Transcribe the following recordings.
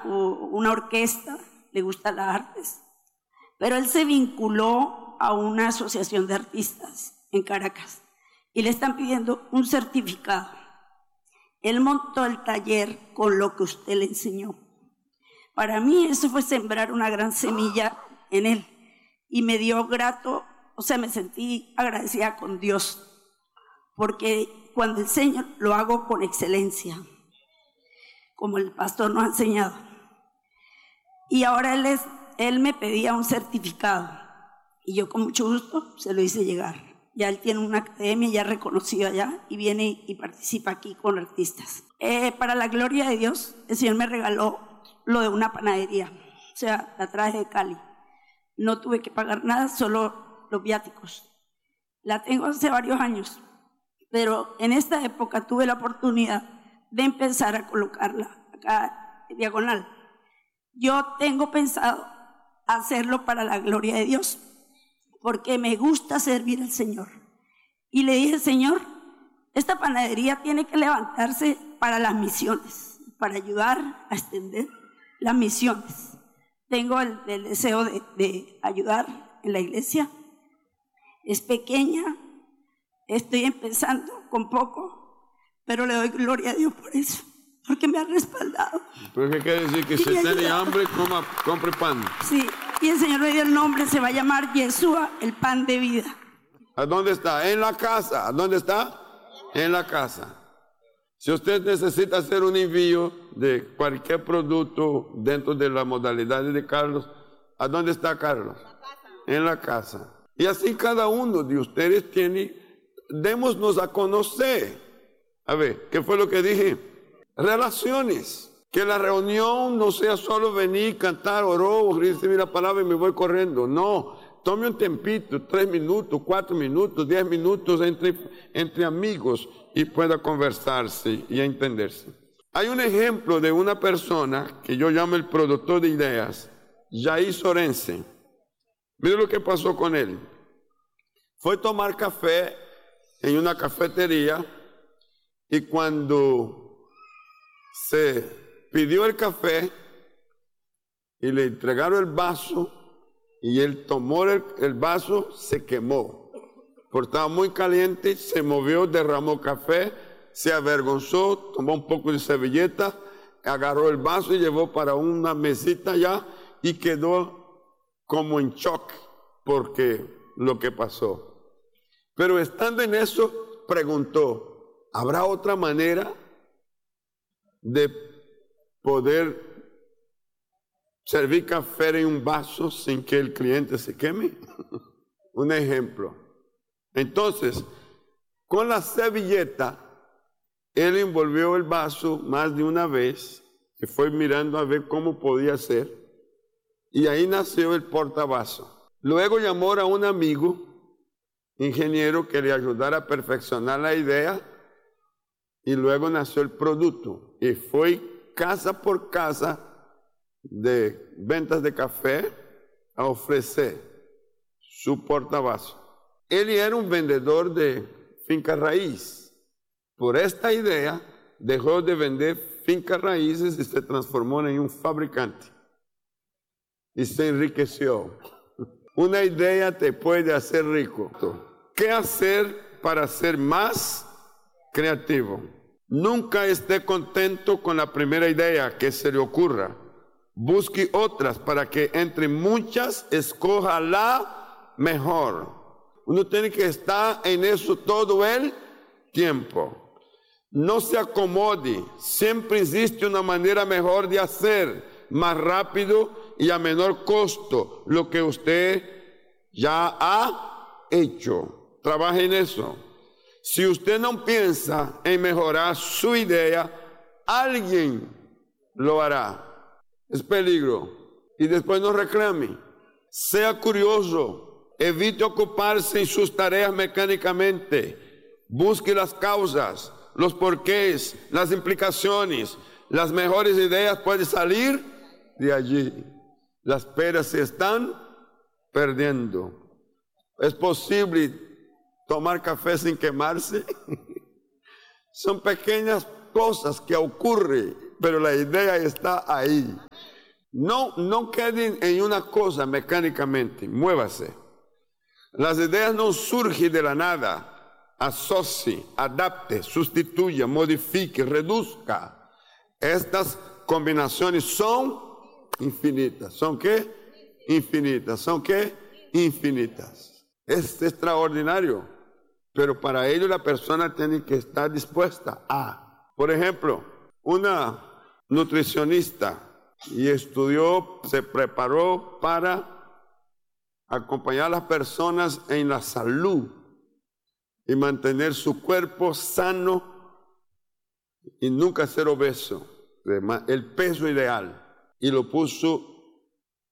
una orquesta, le gustan las artes, pero él se vinculó a una asociación de artistas en Caracas y le están pidiendo un certificado. Él montó el taller con lo que usted le enseñó. Para mí eso fue sembrar una gran semilla en él y me dio grato, o sea, me sentí agradecida con Dios, porque cuando enseño lo hago con excelencia, como el pastor nos ha enseñado. Y ahora él me pedía un certificado y yo con mucho gusto se lo hice llegar. Ya él tiene una academia ya reconocida allá y viene y participa aquí con artistas. Para la gloria de Dios, el Señor me regaló lo de una panadería, o sea, la traje de Cali. No tuve que pagar nada, solo los viáticos. La tengo hace varios años, pero en esta época tuve la oportunidad de empezar a colocarla acá diagonal. Yo tengo pensado hacerlo para la gloria de Dios, porque me gusta servir al Señor. Y le dije, Señor, esta panadería tiene que levantarse para las misiones, para ayudar a extender las misiones. Tengo el deseo de ayudar en la iglesia. Es pequeña, estoy empezando con poco, pero le doy gloria a Dios por eso, porque me ha respaldado. ¿Pero qué quiere decir? Que si tiene hambre, compre pan. Sí, y el Señor me dio el nombre, se va a llamar Yeshua, el pan de vida. ¿A dónde está? En la casa. ¿A dónde está? En la casa. Si usted necesita hacer un envío de cualquier producto dentro de la modalidad de Carlos, ¿a dónde está Carlos? En la casa. Y así cada uno de ustedes tiene, démonos a conocer. A ver, ¿qué fue lo que dije? Relaciones. Que la reunión no sea solo venir, cantar, orar, recibir la palabra y me voy corriendo. No, tome un tempito, 3 minutos, 4 minutos, 10 minutos entre amigos y pueda conversarse y entenderse. Hay un ejemplo de una persona que yo llamo el productor de ideas, Jair Sorensen. Mire lo que pasó con él. Fue a tomar café en una cafetería y cuando se pidió el café y le entregaron el vaso y él tomó el vaso, se quemó. Porque estaba muy caliente, se movió, derramó café, se avergonzó, tomó un poco de servilleta, agarró el vaso y llevó para una mesita allá y quedó como en shock porque lo que pasó. Pero estando en eso, preguntó, ¿habrá otra manera de poder servir café en un vaso sin que el cliente se queme? Un ejemplo. Entonces, con la servilleta, él envolvió el vaso más de una vez y fue mirando a ver cómo podía ser. Y ahí nació el portavaso. Luego llamó a un amigo, ingeniero, que le ayudara a perfeccionar la idea y luego nació el producto. Y fue casa por casa de ventas de café a ofrecer su portavaso. Él era un vendedor de finca raíz. Por esta idea dejó de vender fincas raíces y se transformó en un fabricante y se enriqueció. Una idea te puede hacer rico. ¿Qué hacer para ser más creativo? Nunca esté contento con la primera idea que se le ocurra. Busque otras para que entre muchas escoja la mejor. Uno tiene que estar en eso todo el tiempo. No se acomode. Siempre existe una manera mejor de hacer, más rápido y a menor costo, lo que usted ya ha hecho. Trabaje en eso. Si usted no piensa en mejorar su idea, alguien lo hará. Es peligro. Y después no reclame. Sea curioso. Evite ocuparse en sus tareas mecánicamente. Busque las causas, los porqués, las implicaciones. Las mejores ideas pueden salir de allí. Las peras se están perdiendo. ¿Es posible tomar café sin quemarse? Son pequeñas cosas que ocurren, pero la idea está ahí. No queden en una cosa mecánicamente, muévase. Las ideas no surgen de la nada. Asocie, adapte, sustituya, modifique, reduzca. Estas combinaciones son infinitas. ¿Son qué? Infinitas. ¿Son qué? Infinitas. Es extraordinario. Pero para ello la persona tiene que estar dispuesta a. Por ejemplo, una nutricionista y estudió, se preparó para acompañar a las personas en la salud y mantener su cuerpo sano y nunca ser obeso, el peso ideal. Y lo puso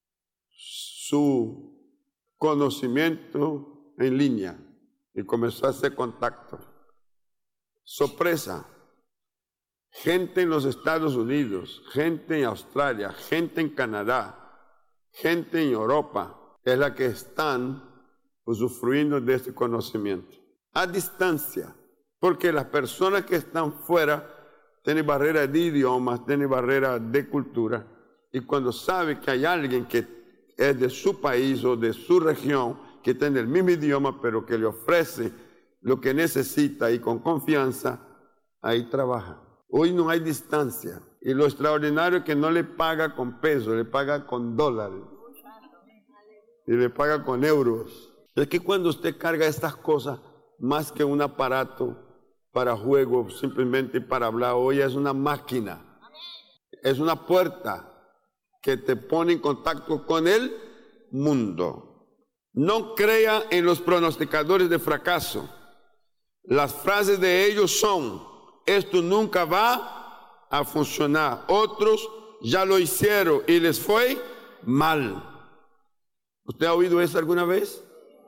su conocimiento en línea y comenzó a hacer contacto. Sorpresa. Gente en los Estados Unidos, gente en Australia, gente en Canadá, gente en Europa, es la que están usufruiendo de este conocimiento. A distancia, porque las personas que están fuera tienen barreras de idiomas, tienen barreras de cultura, y cuando sabe que hay alguien que es de su país o de su región, que tiene el mismo idioma, pero que le ofrece lo que necesita y con confianza, ahí trabaja. Hoy no hay distancia. Y lo extraordinario es que no le paga con pesos, le paga con dólares. Y le paga con euros. Es que cuando usted carga estas cosas, más que un aparato para juego, simplemente para hablar, hoy es una máquina. Es una puerta que te pone en contacto con el mundo. No crea en los pronosticadores de fracaso. Las frases de ellos son: esto nunca va a funcionar. Otros ya lo hicieron y les fue mal. ¿Usted ha oído eso alguna vez?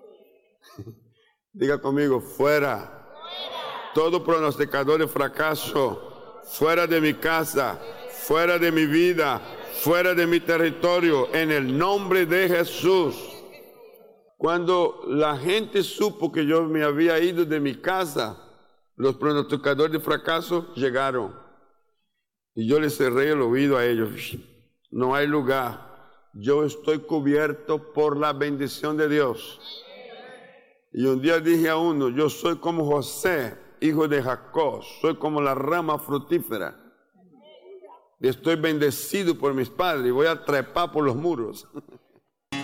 Diga conmigo, fuera. Todo pronosticador de fracaso, fuera de mi casa, fuera de mi vida, fuera de mi territorio, en el nombre de Jesús. Cuando la gente supo que yo me había ido de mi casa, los pronosticadores de fracaso llegaron y yo les cerré el oído a ellos. No hay lugar. Yo estoy cubierto por la bendición de Dios. Y un día dije a uno: yo soy como José, hijo de Jacob, soy como la rama fructífera. Y estoy bendecido por mis padres y voy a trepar por los muros.